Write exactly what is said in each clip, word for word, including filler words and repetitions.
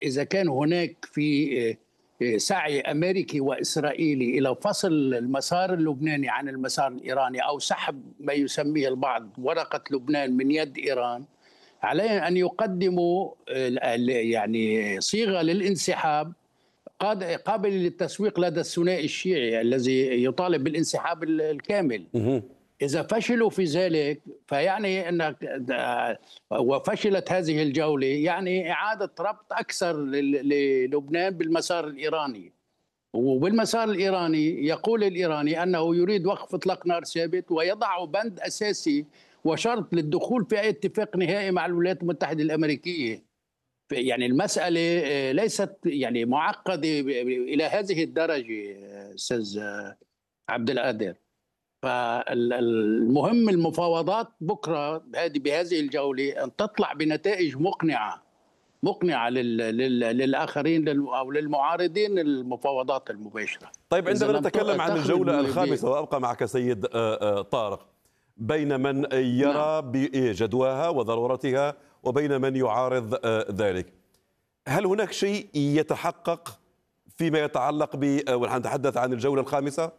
إذا كان هناك في سعي أمريكي وإسرائيلي إلى فصل المسار اللبناني عن المسار الإيراني أو سحب ما يسميه البعض ورقة لبنان من يد إيران، عليهم أن يقدموا يعني صيغة للانسحاب قابل للتسويق لدى الثنائي الشيعي الذي يطالب بالانسحاب الكامل. إذا فشلوا في ذلك فيعني أن وفشلت هذه الجولة يعني إعادة ربط أكثر للبنان بالمسار الإيراني. وبالمسار الإيراني يقول الإيراني أنه يريد وقف إطلاق نار ثابت ويضع بند أساسي وشرط للدخول في أي اتفاق نهائي مع الولايات المتحدة الأمريكية. يعني المسألة ليست يعني معقدة إلى هذه الدرجة أستاذ عبد القادر. فالمهم المفاوضات بكرة هذه بهذه الجولة أن تطلع بنتائج مقنعة مقنعة للآخرين أو للمعارضين المفاوضات المباشرة. طيب عندما نتكلم عن الجولة الخامسة وأبقى معك سيد طارق، بين من يرى بجدواها وضرورتها وبين من يعارض ذلك، هل هناك شيء يتحقق فيما يتعلق ب ونحن نتحدث عن الجولة الخامسة؟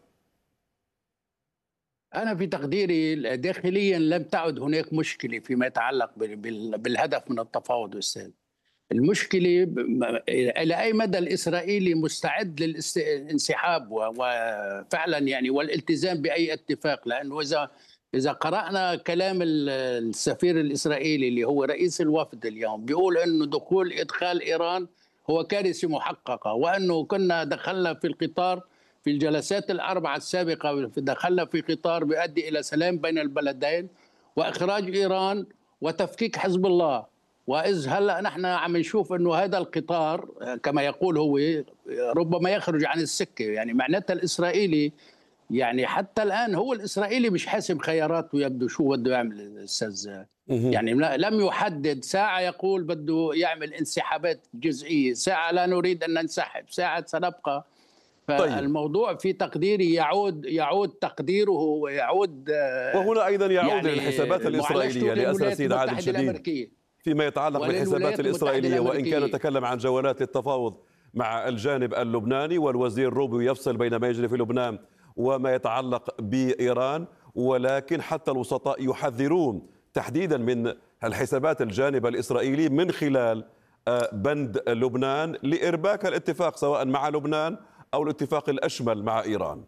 أنا في تقديري داخليا لم تعد هناك مشكلة فيما يتعلق بالهدف من التفاوض أستاذ. المشكلة إلى أي مدى الإسرائيلي مستعد للانسحاب وفعلا يعني والالتزام بأي اتفاق، لأنه إذا إذا قرأنا كلام السفير الإسرائيلي اللي هو رئيس الوفد اليوم بيقول أنه دخول إدخال إيران هو كارثة محققة، وأنه كنا دخلنا في القطار في الجلسات الأربعة السابقة دخلنا في قطار بيؤدي إلى سلام بين البلدين وإخراج إيران وتفكيك حزب الله. وإذ هلأ نحن عم نشوف أنه هذا القطار كما يقول هو ربما يخرج عن السكة، يعني معناتها الإسرائيلي يعني حتى الآن هو الإسرائيلي مش حاسم خياراته، يبدو شو بده يعمل الأستاذ. يعني لم يحدد، ساعة يقول بده يعمل انسحابات جزئية، ساعة لا نريد أن ننسحب، ساعة سنبقى. فالموضوع في تقديري يعود يعود تقديره ويعود وهنا أيضا يعود يعني للحسابات الإسرائيلية لأسف سيد عادل شديد فيما يتعلق بالحسابات الإسرائيلية. وإن كان نتكلم عن جولات للتفاوض مع الجانب اللبناني والوزير روبيو يفصل بين ما يجري في لبنان وما يتعلق بإيران، ولكن حتى الوسطاء يحذرون تحديدا من الحسابات الجانب الإسرائيلي من خلال بند لبنان لإرباك الاتفاق سواء مع لبنان أو الاتفاق الأشمل مع إيران.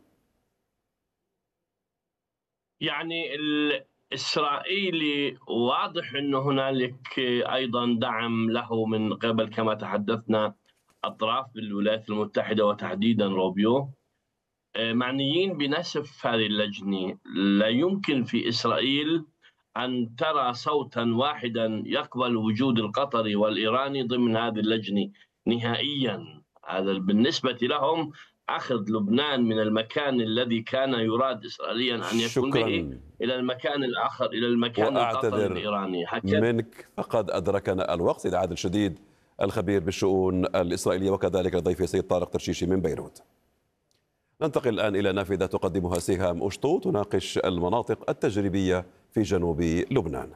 يعني الإسرائيلي واضح أنه هنالك أيضا دعم له من قبل كما تحدثنا أطراف بالولايات المتحدة وتحديدا روبيو معنيين بنسف هذه اللجنة. لا يمكن في إسرائيل أن ترى صوتا واحدا يقبل وجود القطري والإيراني ضمن هذه اللجنة نهائيا. هذا بالنسبة لهم أخذ لبنان من المكان الذي كان يراد إسرائيليا أن يكون به إلى المكان الآخر، إلى المكان القطري الإيراني. منك فقد أدركنا الوقت. سيد عادل شديد الخبير بالشؤون الإسرائيلية وكذلك ضيفي سيد طارق ترشيشي من بيروت. ننتقل الآن إلى نافذة تقدمها سهام أشطو تناقش المناطق التجريبية في جنوب لبنان.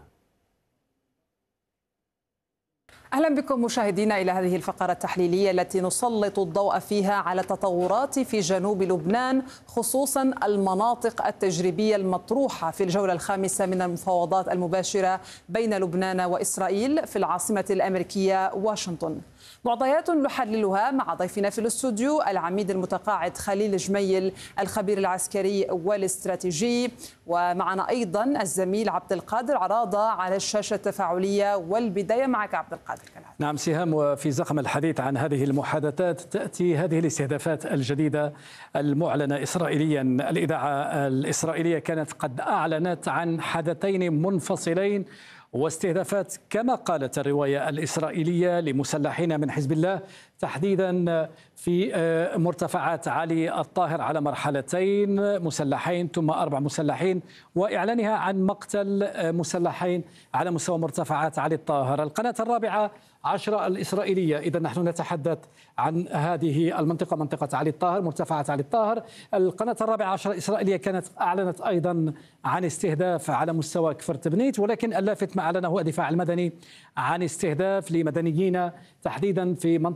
أهلا بكم مشاهدينا إلى هذه الفقرة التحليلية التي نسلط الضوء فيها على التطورات في جنوب لبنان، خصوصا المناطق التجريبية المطروحة في الجولة الخامسة من المفاوضات المباشرة بين لبنان وإسرائيل في العاصمة الأمريكية واشنطن. معطيات نحللها مع ضيفنا في الاستوديو العميد المتقاعد خليل جميل الخبير العسكري والاستراتيجي، ومعنا أيضا الزميل عبد القادر عراضة على الشاشة التفاعلية. والبداية معك عبد القادر. نعم سهام، وفي زخم الحديث عن هذه المحادثات تأتي هذه الاستهدافات الجديدة المعلنة إسرائيليا. الإذاعة الإسرائيلية كانت قد أعلنت عن حدثين منفصلين واستهدافات كما قالت الرواية الإسرائيلية لمسلحين من حزب الله تحديدا في مرتفعات علي الطاهر على مرحلتين، مسلحين ثم أربع مسلحين، وإعلانها عن مقتل مسلحين على مستوى مرتفعات علي الطاهر. القناة الرابعة عشرة الإسرائيلية، إذا نحن نتحدث عن هذه المنطقة منطقة علي الطاهر مرتفعات علي الطاهر. القناة الرابعة عشرة الإسرائيلية كانت أعلنت أيضا عن استهداف على مستوى كفر تبنيت، ولكن اللافت ما أعلنه الدفاع المدني عن استهداف لمدنيين تحديدا في منطقة